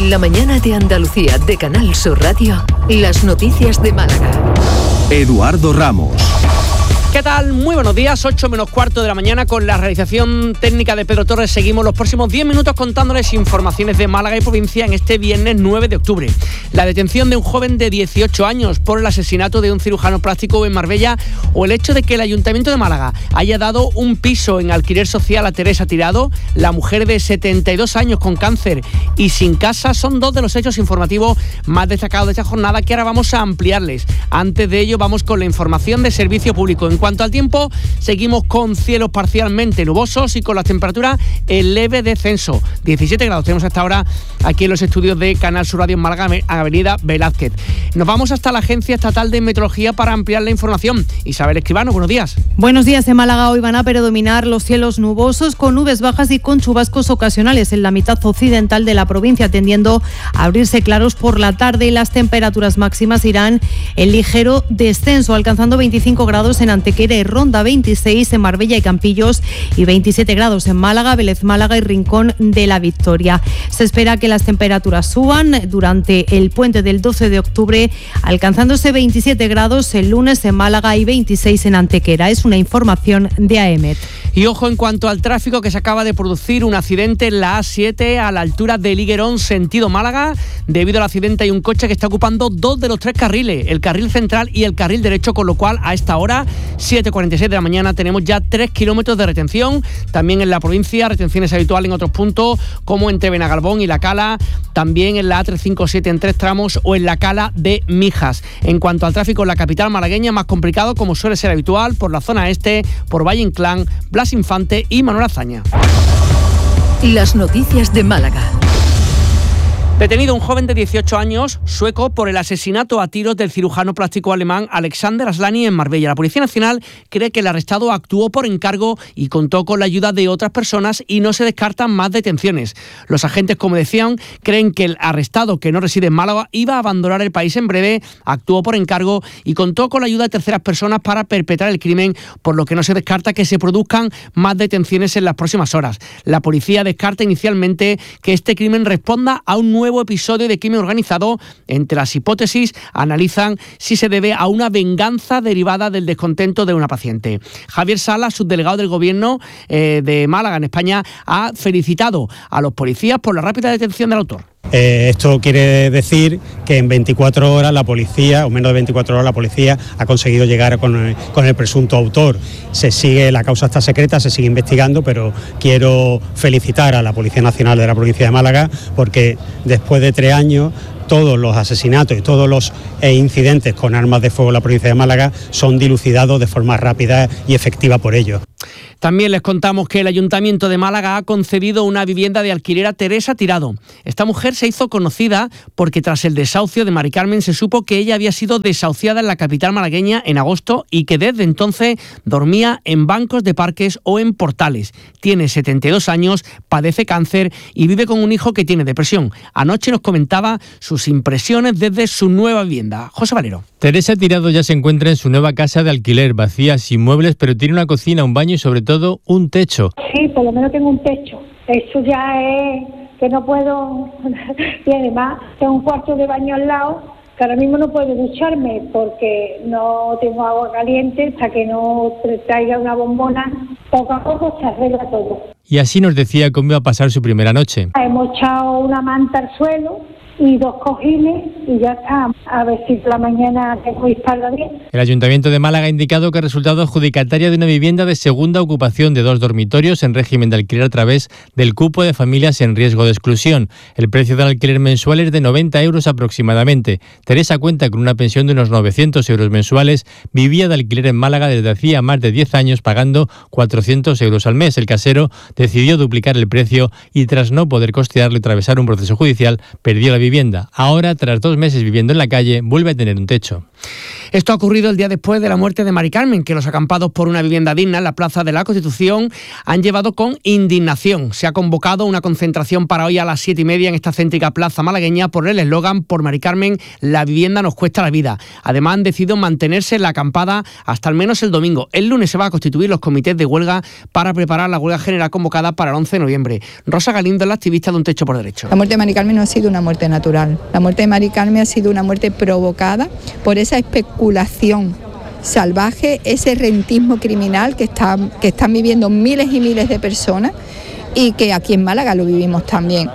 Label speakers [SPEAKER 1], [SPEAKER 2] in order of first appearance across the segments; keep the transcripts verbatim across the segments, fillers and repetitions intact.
[SPEAKER 1] En la mañana de Andalucía de Canal Sur Radio, las noticias de Málaga.
[SPEAKER 2] Eduardo Ramos.
[SPEAKER 3] ¿Qué tal? Muy buenos días, ocho menos cuarto de la mañana con la realización técnica de Pedro Torres. Seguimos los próximos diez minutos contándoles informaciones de Málaga y provincia en este viernes nueve de octubre. La detención de un joven de dieciocho años por el asesinato de un cirujano plástico en Marbella o el hecho de que el Ayuntamiento de Málaga haya dado un piso en alquiler social a Teresa Tirado, la mujer de setenta y dos años con cáncer y sin casa, son dos de los hechos informativos más destacados de esta jornada que ahora vamos a ampliarles. Antes de ello vamos con la información de servicio público. En cuanto al tiempo, seguimos con cielos parcialmente nubosos y con las temperaturas en leve descenso. diecisiete grados tenemos hasta ahora aquí en los estudios de Canal Sur Radio en Málaga, Avenida Velázquez. Nos vamos hasta la Agencia Estatal de Meteorología para ampliar la información. Isabel Escribano, buenos días.
[SPEAKER 4] Buenos días. En Málaga hoy van a predominar los cielos nubosos con nubes bajas y con chubascos ocasionales en la mitad occidental de la provincia, tendiendo a abrirse claros por la tarde, y las temperaturas máximas irán en ligero descenso, alcanzando veinticinco grados en Antequera y Ronda, veintiséis en Marbella y Campillos y veintisiete grados en Málaga, Vélez Málaga y Rincón de la Victoria. Se espera que las temperaturas suban durante el puente del doce de octubre, alcanzándose veintisiete grados el lunes en Málaga y veintiséis en Antequera. Es una información de AEMET.
[SPEAKER 3] Y ojo en cuanto al tráfico, que se acaba de producir un accidente en la A siete a la altura de Liguerón, sentido Málaga. Debido al accidente hay un coche que está ocupando dos de los tres carriles, el carril central y el carril derecho, con lo cual a esta hora, siete cuarenta y seis de la mañana, tenemos ya tres kilómetros de retención. También en la provincia, retenciones habituales en otros puntos, como entre Benagalbón y La Cala, también en la A trescientos cincuenta y siete en tres tramos o en la Cala de Mijas. En cuanto al tráfico en la capital malagueña, más complicado como suele ser habitual por la zona este, por Valle Inclán, Blas Infante y Manuel Azaña.
[SPEAKER 1] Las noticias de Málaga.
[SPEAKER 3] Detenido un joven de dieciocho años, sueco, por el asesinato a tiros del cirujano plástico alemán Alexander Aslani en Marbella. La Policía Nacional cree que el arrestado actuó por encargo y contó con la ayuda de otras personas y no se descartan más detenciones. Los agentes, como decían, creen que el arrestado, que no reside en Málaga, iba a abandonar el país en breve, actuó por encargo y contó con la ayuda de terceras personas para perpetrar el crimen, por lo que no se descarta que se produzcan más detenciones en las próximas horas. La policía descarta inicialmente que este crimen responda a un nuevo nuevo episodio de crimen organizado. Entre las hipótesis analizan si se debe a una venganza derivada del descontento de una paciente. Javier Sala, subdelegado del Gobierno eh, de Málaga en España, ha felicitado a los policías por la rápida detención del autor.
[SPEAKER 5] Eh, esto quiere decir que en veinticuatro horas la policía, o menos de veinticuatro horas, la policía ha conseguido llegar con el, con el presunto autor. Se sigue, la causa está secreta, se sigue investigando, pero quiero felicitar a la Policía Nacional de la provincia de Málaga porque después de tres años todos los asesinatos y todos los eh, incidentes con armas de fuego en la provincia de Málaga son dilucidados de forma rápida y efectiva por ello.
[SPEAKER 3] También les contamos que el Ayuntamiento de Málaga ha concedido una vivienda de alquiler a Teresa Tirado. Esta mujer se hizo conocida porque tras el desahucio de Mari Carmen se supo que ella había sido desahuciada en la capital malagueña en agosto y que desde entonces dormía en bancos de parques o en portales. Tiene setenta y dos años, padece cáncer y vive con un hijo que tiene depresión. Anoche nos comentaba sus impresiones desde su nueva vivienda. José Valero.
[SPEAKER 6] Teresa Tirado ya se encuentra en su nueva casa de alquiler, vacía, sin muebles, pero tiene una cocina, un baño y sobre todo un techo.
[SPEAKER 7] Sí, por lo menos tengo un techo. Eso ya es que no puedo. Y además tengo un cuarto de baño al lado, que ahora mismo no puedo ducharme porque no tengo agua caliente, hasta que no traiga una bombona. Poco a poco se arregla todo.
[SPEAKER 6] Y así nos decía cómo iba a pasar su primera noche.
[SPEAKER 7] Hemos echado una manta al suelo y dos cojines y ya está. A ver si por la mañana tengo instalada bien.
[SPEAKER 6] El Ayuntamiento de Málaga ha indicado que ha resultado adjudicataria de una vivienda de segunda ocupación de dos dormitorios en régimen de alquiler a través del cupo de familias en riesgo de exclusión. El precio del alquiler mensual es de noventa euros aproximadamente. Teresa cuenta con una pensión de unos novecientos euros mensuales. Vivía de alquiler en Málaga desde hacía más de diez años pagando cuatrocientos euros al mes. El casero decidió duplicar el precio y tras no poder costearlo y atravesar un proceso judicial, perdió la vivienda. Ahora, tras dos meses viviendo en la calle, vuelve a tener un techo.
[SPEAKER 3] Esto ha ocurrido el día después de la muerte de Mari Carmen, que los acampados por una vivienda digna en la Plaza de la Constitución han llevado con indignación. Se ha convocado una concentración para hoy a las siete y media en esta céntrica plaza malagueña por el eslogan "Por Mari Carmen, la vivienda nos cuesta la vida". Además, han decidido mantenerse en la acampada hasta al menos el domingo. El lunes se va a constituir los comités de huelga para preparar la huelga general convocada para el once de noviembre. Rosa Galindo es la activista de Un Techo por Derecho.
[SPEAKER 8] La muerte de Mari Carmen no ha sido una muerte natural. La muerte de Mari Carmen ha sido una muerte provocada por esa especulación salvaje, ese rentismo criminal que, está, que están viviendo miles y miles de personas y que aquí en Málaga lo vivimos también.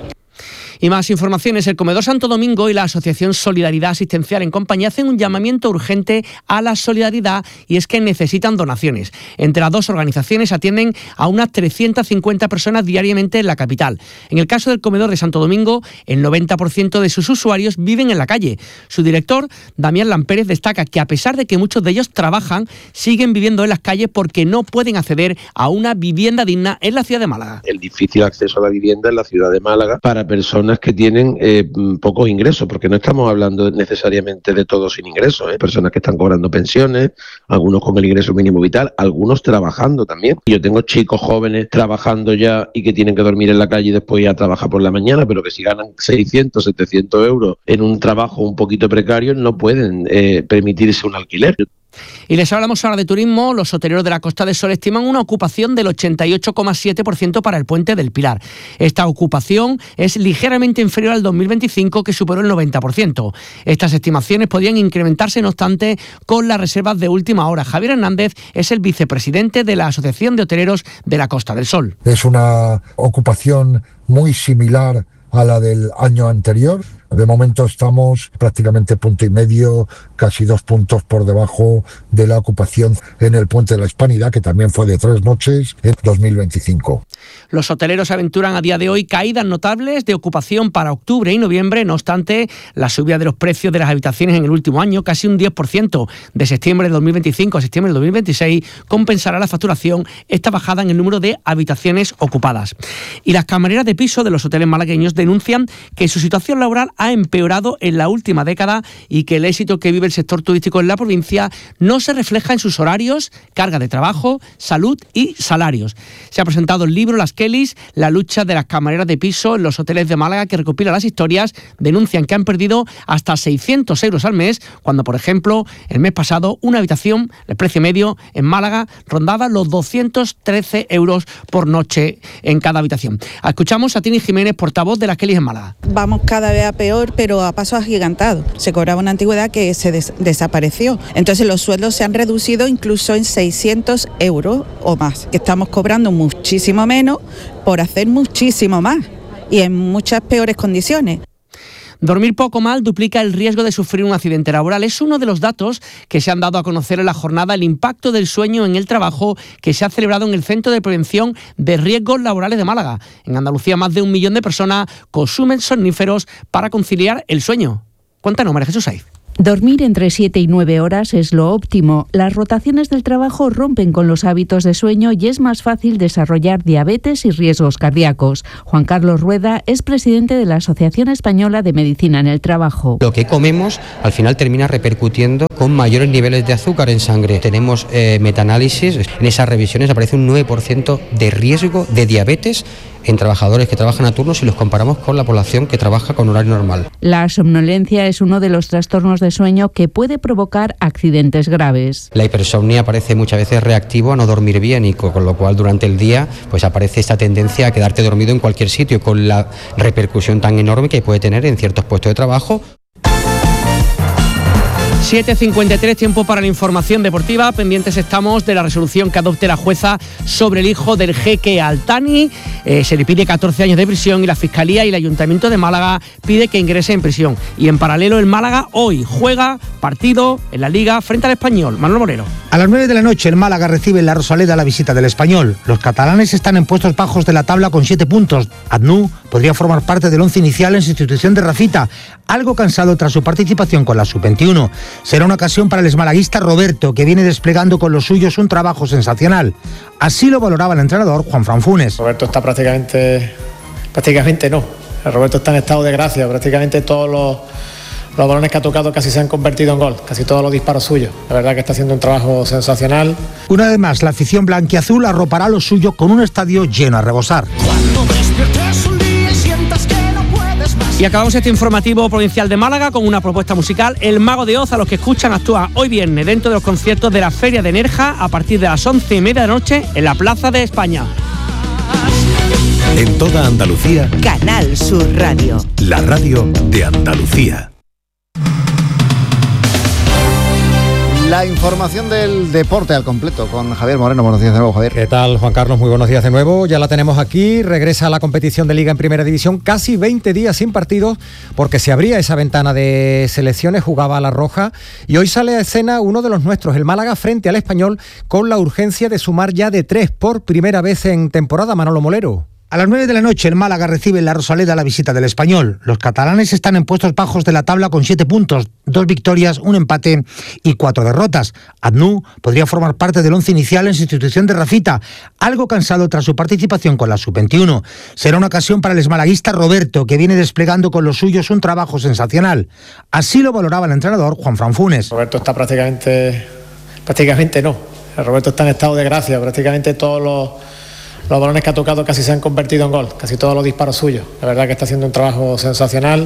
[SPEAKER 3] Y más informaciones. El Comedor Santo Domingo y la Asociación Solidaridad Asistencial en Compañía hacen un llamamiento urgente a la solidaridad, y es que necesitan donaciones. Entre las dos organizaciones atienden a unas trescientas cincuenta personas diariamente en la capital. En el caso del Comedor de Santo Domingo, el noventa por ciento de sus usuarios viven en la calle. Su director, Damián Lampérez, destaca que a pesar de que muchos de ellos trabajan, siguen viviendo en las calles porque no pueden acceder a una vivienda digna en la ciudad de Málaga.
[SPEAKER 9] El difícil acceso a la vivienda en la ciudad de Málaga para personas que tienen eh, pocos ingresos, porque no estamos hablando necesariamente de todos sin ingresos, ¿eh? Personas que están cobrando pensiones, algunos con el ingreso mínimo vital, algunos trabajando también. Yo tengo chicos jóvenes trabajando ya y que tienen que dormir en la calle y después ir a trabajar por la mañana, pero que si ganan seiscientos, setecientos euros en un trabajo un poquito precario no pueden eh, permitirse un alquiler.
[SPEAKER 3] Y les hablamos ahora de turismo. Los hoteleros de la Costa del Sol estiman una ocupación del ochenta y ocho coma siete por ciento para el Puente del Pilar. Esta ocupación es ligeramente inferior al dos mil veinticinco, que superó el noventa por ciento. Estas estimaciones podrían incrementarse, no obstante, con las reservas de última hora. Javier Hernández es el vicepresidente de la Asociación de Hoteleros de la Costa del Sol.
[SPEAKER 10] Es una ocupación muy similar a la del año anterior. De momento estamos prácticamente punto y medio, casi dos puntos por debajo de la ocupación en el Puente de la Hispanidad, que también fue de tres noches en dos mil veinticinco.
[SPEAKER 3] Los hoteleros aventuran a día de hoy caídas notables de ocupación para octubre y noviembre. No obstante, la subida de los precios de las habitaciones en el último año, casi un diez por ciento, de septiembre de dos mil veinticinco a septiembre de dos mil veintiséis, compensará la facturación, esta bajada en el número de habitaciones ocupadas. Y las camareras de piso de los hoteles malagueños denuncian que su situación laboral ha empeorado en la última década y que el éxito que vive el sector turístico en la provincia no se refleja en sus horarios, carga de trabajo, salud y salarios. Se ha presentado el libro Las Kellys, la lucha de las camareras de piso en los hoteles de Málaga, que recopila las historias. Denuncian que han perdido hasta seiscientos euros al mes, cuando, por ejemplo, el mes pasado una habitación, el precio medio en Málaga, rondaba los doscientos trece euros por noche en cada habitación. Escuchamos a Tini Jiménez, portavoz de Las Kellys en Málaga.
[SPEAKER 11] Vamos cada vez a peor, pero a pasos agigantados. Se cobraba una antigüedad que se des- desapareció. Entonces los sueldos se han reducido incluso en seiscientos euros o más, que estamos cobrando muchísimo menos por hacer muchísimo más y en muchas peores condiciones.
[SPEAKER 3] Dormir poco mal duplica el riesgo de sufrir un accidente laboral. Es uno de los datos que se han dado a conocer en la jornada El impacto del sueño en el trabajo, que se ha celebrado en el Centro de Prevención de Riesgos Laborales de Málaga. En Andalucía, más de un millón de personas consumen somníferos para conciliar el sueño. Cuéntanos, María Jesús Saiz.
[SPEAKER 12] Dormir entre siete y nueve horas es lo óptimo. Las rotaciones del trabajo rompen con los hábitos de sueño y es más fácil desarrollar diabetes y riesgos cardíacos. Juan Carlos Rueda es presidente de la Asociación Española de Medicina en el Trabajo.
[SPEAKER 13] Lo que comemos al final termina repercutiendo con mayores niveles de azúcar en sangre. Tenemos eh, metaanálisis, en esas revisiones aparece un nueve por ciento de riesgo de diabetes en trabajadores que trabajan a turnos si los comparamos con la población que trabaja con horario normal.
[SPEAKER 12] La somnolencia es uno de los trastornos de sueño que puede provocar accidentes graves.
[SPEAKER 13] La hipersomnia aparece muchas veces reactivo a no dormir bien y con lo cual durante el día pues aparece esta tendencia a quedarte dormido en cualquier sitio, con la repercusión tan enorme que puede tener en ciertos puestos de trabajo.
[SPEAKER 3] siete cincuenta y tres, tiempo para la información deportiva. Pendientes estamos de la resolución que adopte la jueza sobre el hijo del jeque Altani. Eh, se le pide catorce años de prisión y la Fiscalía y el Ayuntamiento de Málaga pide que ingrese en prisión. Y en paralelo, el Málaga hoy juega partido en la Liga frente al Español. Manuel Moreno.
[SPEAKER 14] A las nueve de la noche el Málaga recibe en la Rosaleda la visita del Español. Los catalanes están en puestos bajos de la tabla con siete puntos. Adnú podría formar parte del once inicial en sustitución de Rafita, algo cansado tras su participación con la sub veintiuno. Será una ocasión para el exmalaguista Roberto, que viene desplegando con los suyos un trabajo sensacional. Así lo valoraba el entrenador Juanfran Funes.
[SPEAKER 15] Roberto está prácticamente, prácticamente no. Roberto está en estado de gracia, prácticamente todos los, Los balones que ha tocado casi se han convertido en gol, casi todos los disparos suyos. La verdad que está haciendo un trabajo sensacional.
[SPEAKER 14] Una vez más, la afición blanquiazul arropará lo suyo con un estadio lleno a rebosar.
[SPEAKER 3] Y acabamos este informativo provincial de Málaga con una propuesta musical. El Mago de Oz, a los que escuchan, actúa hoy viernes dentro de los conciertos de la Feria de Nerja a partir de las once y media de la noche en la Plaza de España.
[SPEAKER 2] En toda Andalucía,
[SPEAKER 1] Canal Sur Radio.
[SPEAKER 2] la radio de Andalucía.
[SPEAKER 16] La información del deporte al completo con Javier Moreno. Buenos días de nuevo, Javier.
[SPEAKER 17] ¿Qué tal, Juan Carlos? Muy buenos días de nuevo. Ya la tenemos aquí. Regresa a la competición de Liga en Primera División. Casi veinte días sin partidos porque se abría esa ventana de selecciones, jugaba La Roja y hoy sale a escena uno de los nuestros, el Málaga, frente al Español, con la urgencia de sumar ya de tres por primera vez en temporada. Manolo Molero.
[SPEAKER 14] A las nueve de la noche el Málaga recibe en la Rosaleda la visita del Español. Los catalanes están en puestos bajos de la tabla con siete puntos, dos victorias, un empate y cuatro derrotas. Adnú podría formar parte del once inicial en sustitución de Rafita, algo cansado tras su participación con la sub veintiuno. Será una ocasión para el exmalaguista Roberto, que viene desplegando con los suyos un trabajo sensacional. Así lo valoraba el entrenador Juan Fran Funes.
[SPEAKER 15] Roberto está prácticamente, prácticamente no. Roberto está en estado de gracia, prácticamente todos los... Los balones que ha tocado casi se han convertido en gol, casi todos los disparos suyos. La verdad que está haciendo un trabajo sensacional.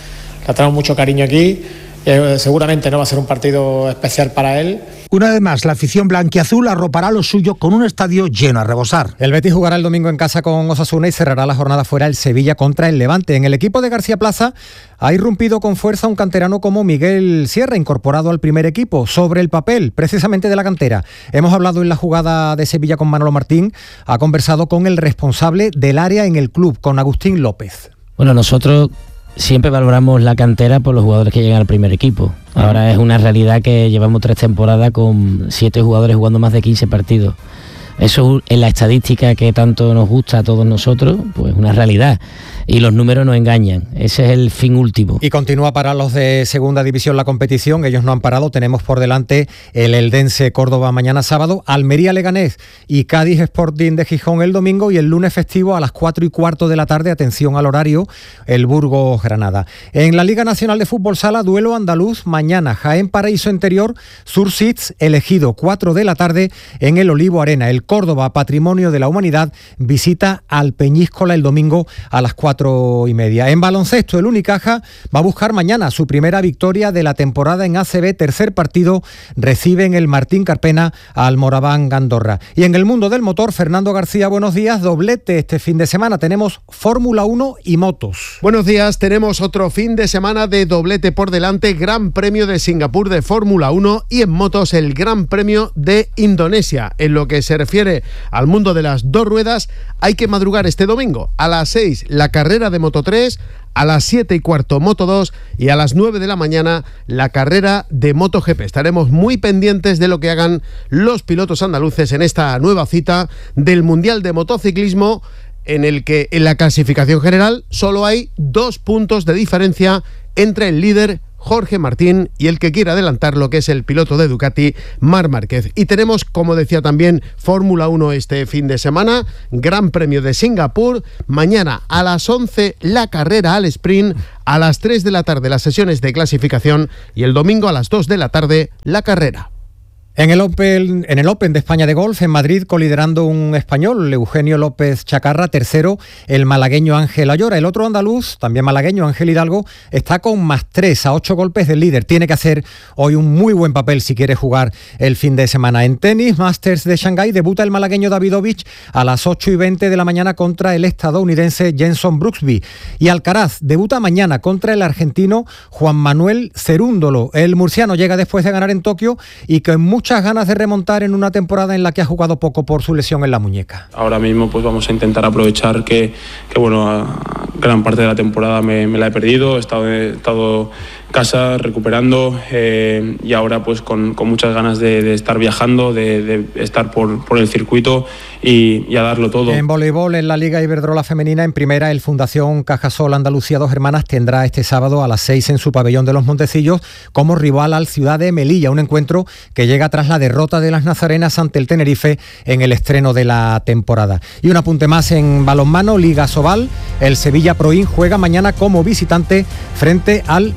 [SPEAKER 15] Le tenemos mucho cariño aquí. Y seguramente no va a ser un partido especial para él.
[SPEAKER 14] Una vez más, la afición blanquiazul arropará lo suyo con un estadio lleno a rebosar.
[SPEAKER 17] El Betis jugará el domingo en casa con Osasuna y cerrará la jornada fuera el Sevilla contra el Levante. En el equipo de García Plaza ha irrumpido con fuerza un canterano como Miguel Sierra, incorporado al primer equipo, sobre el papel, precisamente de la cantera. Hemos hablado en la jugada de Sevilla con Manolo Martín, ha conversado con el responsable del área en el club, con Agustín López.
[SPEAKER 18] Bueno, nosotros siempre valoramos la cantera por los jugadores que llegan al primer equipo. Ahora es una realidad que llevamos tres temporadas con siete jugadores jugando más de quince partidos. Eso en la estadística que tanto nos gusta a todos nosotros, pues es una realidad. Y los números no engañan. Ese es el fin último.
[SPEAKER 17] Y continúa para los de segunda división la competición. Ellos no han parado. Tenemos por delante el Eldense Córdoba mañana sábado, Almería Leganés y Cádiz Sporting de Gijón el domingo, y el lunes festivo a las cuatro y cuarto de la tarde, atención al horario, el Burgos Granada. En la Liga Nacional de Fútbol Sala, duelo andaluz mañana, Jaén Paraíso Interior, Sursits Elegido, cuatro de la tarde en el Olivo Arena. El Córdoba, Patrimonio de la Humanidad, visita al Peñíscola el domingo a las cuatro y media. En baloncesto, el Unicaja va a buscar mañana su primera victoria de la temporada en A C B. Tercer partido, recibe en el Martín Carpena al Moraván Andorra. Y en el mundo del motor, Fernando García, buenos días. Doblete este fin de semana. Tenemos Fórmula uno y motos.
[SPEAKER 19] Buenos días. Tenemos otro fin de semana de doblete por delante. Gran Premio de Singapur de Fórmula uno y en motos el Gran Premio de Indonesia. En lo que se refiere al mundo de las dos ruedas, hay que madrugar este domingo. A las seis la carrera de Moto tres, a las siete y cuarto Moto dos y a las nueve de la mañana la carrera de MotoGP. Estaremos muy pendientes de lo que hagan los pilotos andaluces en esta nueva cita del Mundial de Motociclismo, en el que en la clasificación general solo hay dos puntos de diferencia entre el líder Jorge Martín y el que quiere adelantar, lo que es el piloto de Ducati, Marc Márquez. Y tenemos, como decía también, Fórmula uno este fin de semana, Gran Premio de Singapur, mañana a las once la carrera al sprint, a las tres de la tarde las sesiones de clasificación y el domingo a las dos de la tarde la carrera.
[SPEAKER 17] En el Open, en el Open de España de golf, en Madrid, coliderando un español, Eugenio López Chacarra, tercero, el malagueño Ángel Ayora. El otro andaluz, también malagueño, Ángel Hidalgo, está con más tres a ocho golpes del líder. Tiene que hacer hoy un muy buen papel si quiere jugar el fin de semana. En tenis, Masters de Shanghái, debuta el malagueño Davidovich a las ocho y veinte de la mañana contra el estadounidense Jenson Brooksby. Y Alcaraz debuta mañana contra el argentino Juan Manuel Cerúndolo. El murciano llega después de ganar en Tokio y con mucho muchas ganas de remontar en una temporada en la que ha jugado poco por su lesión en la muñeca.
[SPEAKER 20] Ahora mismo pues vamos a intentar aprovechar que, que bueno, gran parte de la temporada me, me la he perdido, he estado, he estado en casa recuperando eh, y ahora pues con, con muchas ganas de, de estar viajando, de, de estar por, por el circuito y, y a darlo todo.
[SPEAKER 17] En voleibol, en la Liga Iberdrola Femenina, en primera, el Fundación Cajasol Andalucía Dos Hermanas tendrá este sábado a las seis en su pabellón de los Montecillos como rival al Ciudad de Melilla, un encuentro que llega tras la derrota de las nazarenas ante el Tenerife en el estreno de la temporada. Y un apunte más en balonmano, Liga Sobal, el Sevilla Proin juega mañana como visitante frente al Vidasoa.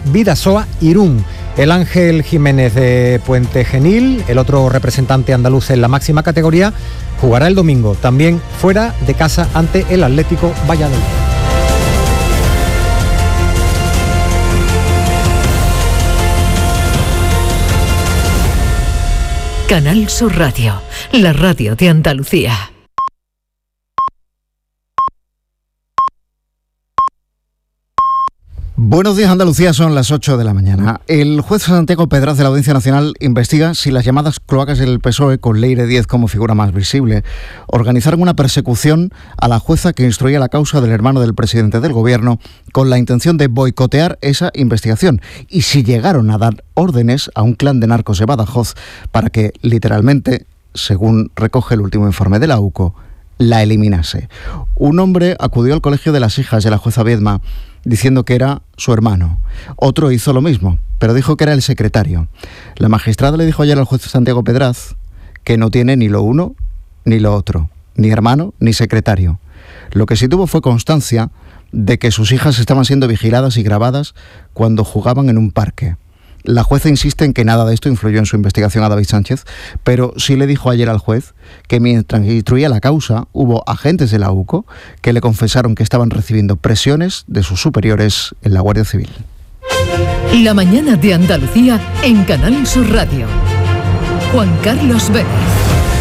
[SPEAKER 17] Vidasoa, Irún. El Ángel Jiménez de Puente Genil, el otro representante andaluz en la máxima categoría, jugará el domingo, también fuera de casa ante el Atlético Valladolid.
[SPEAKER 1] Canal Sur Radio, la radio de Andalucía.
[SPEAKER 16] Buenos días, Andalucía, son las ocho de la mañana. El juez Santiago Pedraz de la Audiencia Nacional investiga si las llamadas cloacas del P S O E, con Leire Díez como figura más visible, organizaron una persecución a la jueza que instruía la causa del hermano del presidente del gobierno con la intención de boicotear esa investigación, y si llegaron a dar órdenes a un clan de narcos de Badajoz para que, literalmente, según recoge el último informe de la U C O, la eliminase. Un hombre acudió al colegio de las hijas de la jueza Viedma diciendo que era su hermano. Otro hizo lo mismo, pero dijo que era el secretario. La magistrada le dijo ayer al juez Santiago Pedraz que no tiene ni lo uno ni lo otro, ni hermano ni secretario. Lo que sí tuvo fue constancia de que sus hijas estaban siendo vigiladas y grabadas cuando jugaban en un parque. La jueza insiste en que nada de esto influyó en su investigación a David Sánchez, pero sí le dijo ayer al juez que mientras instruía la causa hubo agentes de la U C O que le confesaron que estaban recibiendo presiones de sus superiores en la Guardia Civil.
[SPEAKER 1] La mañana de Andalucía en Canal Sur Radio. Juan Carlos Vélez.